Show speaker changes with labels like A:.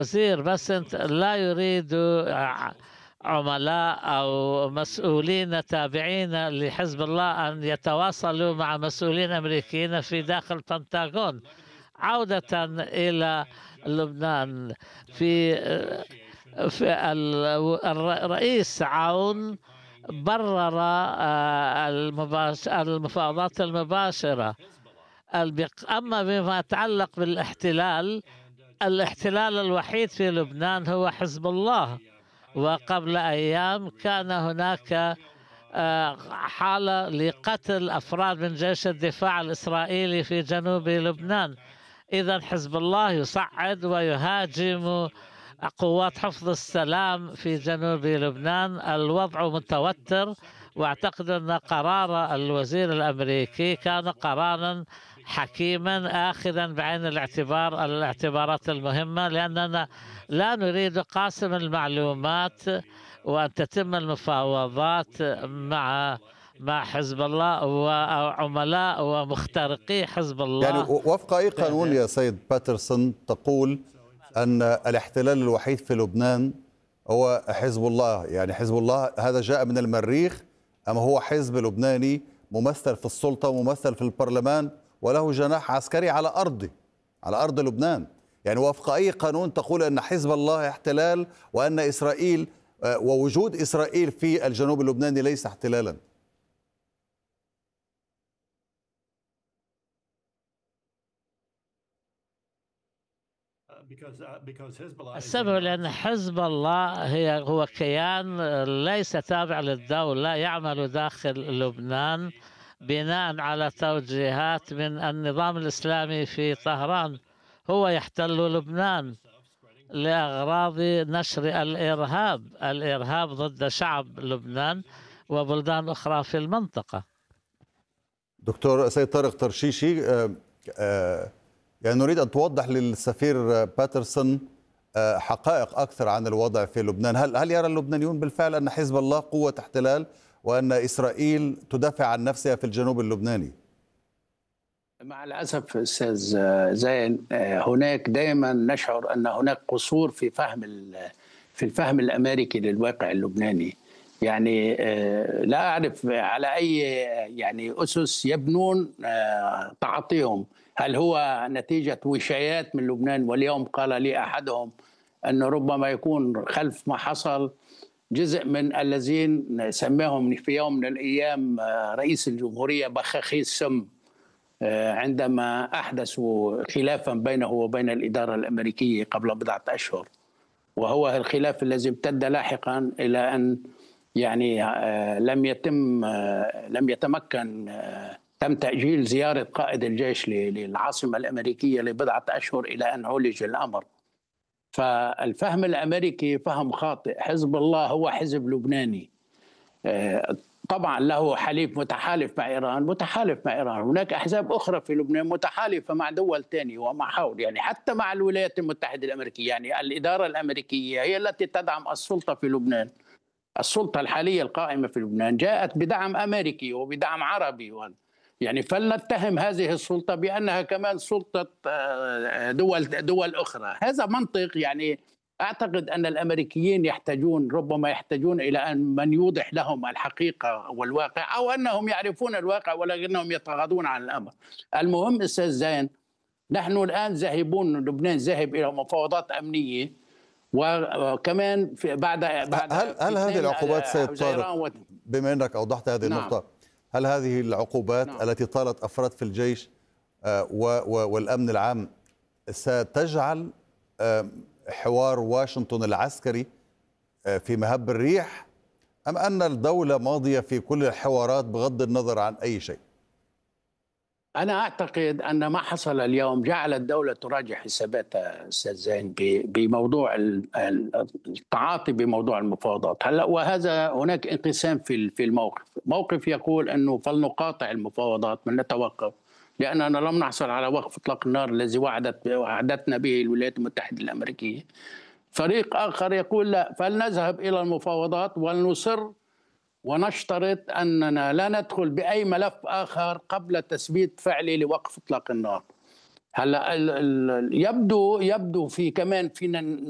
A: وزير، بس أنت لا يريد عملاء أو مسؤولين تابعين لحزب الله أن يتواصلوا مع مسؤولين أمريكيين في داخل البنتاغون. عودة إلى لبنان، في الرئيس عون برر المفاوضات المباشرة. أما بما يتعلق بالاحتلال، الاحتلال الوحيد في لبنان هو حزب الله، وقبل أيام كان هناك حالة لقتل أفراد من جيش الدفاع الإسرائيلي في جنوب لبنان. إذا حزب الله يصعد ويهاجم قوات حفظ السلام في جنوب لبنان. الوضع متوتر، واعتقد أن قرار الوزير الأمريكي كان قرارا حكيما آخذا بعين الاعتبار الاعتبارات المهمة، لأننا لا نريد قاسم المعلومات وأن تتم المفاوضات مع حزب الله وعملاء ومخترقي حزب
B: يعني
A: الله.
B: وفق أي قانون يا سيد باترسون تقول أن الاحتلال الوحيد في لبنان هو حزب الله؟ يعني حزب الله هذا جاء من المريخ أم هو حزب لبناني ممثل في السلطة وممثل في البرلمان وله جناح عسكري على أرض لبنان؟ يعني وفق أي قانون تقول أن حزب الله احتلال وأن إسرائيل ووجود إسرائيل في الجنوب اللبناني ليس احتلالا؟
A: السبب لأن حزب الله هو كيان ليس تابع للدولة، يعمل داخل لبنان بناء على توجيهات من النظام الإسلامي في طهران. هو يحتل لبنان لأغراض نشر الإرهاب ضد شعب لبنان وبلدان أخرى في المنطقة.
B: دكتور سيد طارق طرشيشي، يعني نريد أن توضح للسفير باترسون حقائق أكثر عن الوضع في لبنان. هل يرى اللبنانيون بالفعل أن حزب الله قوة احتلال وأن إسرائيل تدافع عن نفسها في الجنوب اللبناني؟
C: مع الأسف أستاذ زين، هناك دائما نشعر أن هناك قصور في الفهم الأمريكي للواقع اللبناني. يعني لا أعرف على أي يعني أسس يبنون تعاطيهم. هل هو نتيجة وشايات من لبنان؟ واليوم قال لي أحدهم أنه ربما يكون خلف ما حصل جزء من الذين سماهم في يوم من الأيام رئيس الجمهورية بخاخي السم، عندما أحدثوا خلافا بينه وبين الإدارة الأمريكية قبل بضعة أشهر، وهو الخلاف الذي امتد لاحقا إلى أن يعني تم تأجيل زيارة قائد الجيش للعاصمة الأمريكية لبضعة أشهر إلى أن عولج الأمر. فالفهم الأمريكي فهم خاطئ. حزب الله هو حزب لبناني، طبعا له متحالف مع إيران. هناك أحزاب أخرى في لبنان متحالفة مع دول ثانية ومع حول، يعني حتى مع الولايات المتحدة الأمريكية. يعني الإدارة الأمريكية هي التي تدعم السلطة في لبنان. السلطة الحالية القائمة في لبنان جاءت بدعم أمريكي وبدعم عربي، يعني فلنتهم هذه السلطة بأنها كمان سلطة دول أخرى. هذا منطق. يعني أعتقد أن الأمريكيين ربما يحتاجون إلى أن من يوضح لهم الحقيقة والواقع، أو أنهم يعرفون الواقع ولكنهم يتغاضون عن الأمر. المهم أستاذ زين، نحن الآن لبنان ذاهب إلى مفاوضات أمنية، وكمان بعد
B: هل هذه العقوبات سيد طارق، بما أنك أوضحت هذه النقطة، هل هذه العقوبات التي طالت أفراد في الجيش والأمن العام ستجعل حوار واشنطن العسكري في مهب الريح، أم أن الدولة ماضية في كل الحوارات بغض النظر عن أي شيء؟
C: أنا أعتقد أن ما حصل اليوم جعل الدولة تراجع حساباتها أستاذ زين بموضوع التعاطي بموضوع المفاوضات. هلا وهذا هناك انقسام في الموقف. موقف يقول أنه فلنقاطع المفاوضات، من نتوقف، لأننا لم نحصل على وقف إطلاق النار الذي وعدتنا به الولايات المتحدة الأمريكية. فريق آخر يقول لا، فلنذهب إلى المفاوضات ونصر ونشترط أننا لا ندخل بأي ملف آخر قبل تثبيت فعلي لوقف إطلاق النار. هلا يبدو في كمان فينا